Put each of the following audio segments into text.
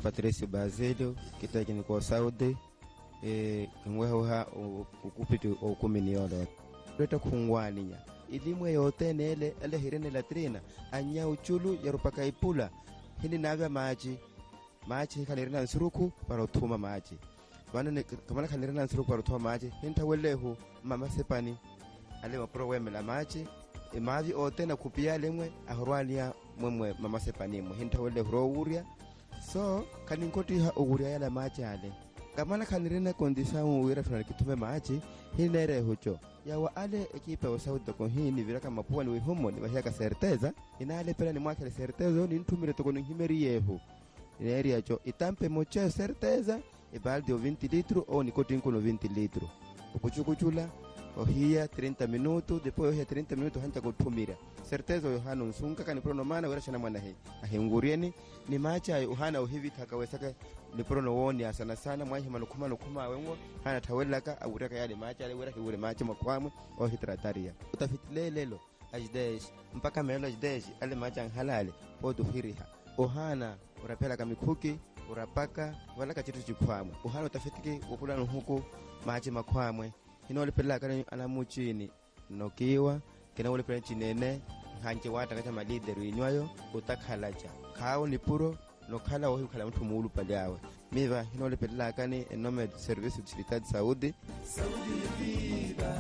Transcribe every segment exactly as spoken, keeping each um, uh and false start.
Patricio Basilio kita kini ko Saudi e ngweho ha ukupiti okumi niolo leta khungwani nya ilimwe yote nele ele hirene latrina anya uchulu yarupaka ipula hindi navya maji maji kanirina nsuruku para uthuma maji wana kamala kanirina nsuruku para uthuma maji hinta welehu mama sepani ale maprogram la maji e mavi ote na kupia lemwe ahorwania mwemwe mama sepani mwe hinta welehu ro uria so kaninkoti ha uria yala maji ale kamala kanirina kondisa uira tuna kitume maji hinere hucho yawa ale ekipa wa Saudi ko hini viraka mapua ni homo ni bahaka certeza inale pela ni mwaka certeza ni ntumire to kono himeri yehu ni area cho itampe mocha certeza e balde o vinte litros o ni kotin kono vinte litros ukuchukuchula ohia treinta minutos depois ohia treinta minutos hanta kutumira certeza yohana unsunka kani prono mana wera shana mwana he ahingurieni ni macha yohana ohivi takawesaka ni prono woni asana sana mwahi manukuma nukuma wengo hana tawelaka awuraka yale macha ale wera hiwure macha makwamwe o hitrataria utafitile lelo ajdesh mpaka melo ajdesh ale macha halale podo hiriha ohana urapela kamikuki urapaka wala kachitu chikwamwe ohana utafitike ukula nuhuko macha makwamwe hinole pela kana alamuchini nokiwa kena wole pela chinene hanje wata kata malideru inywayo utakhalacha kao ni puro nokhala ohi khala mtu mulu palawe miva hinole pela kana enome service utilidad Saudi Saudi vida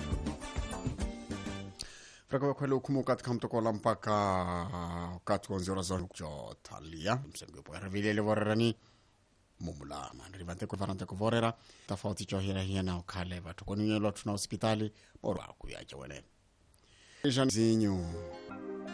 Frako kwelo kumukat kamtokola mpaka katwanzora zonu jotalia msengo po revilele vorani mumula manrivante ko varante ko vorera tafauti cho hira hiana ukaleva to koningelo tuna hospitali ora kuyaje wele zinyo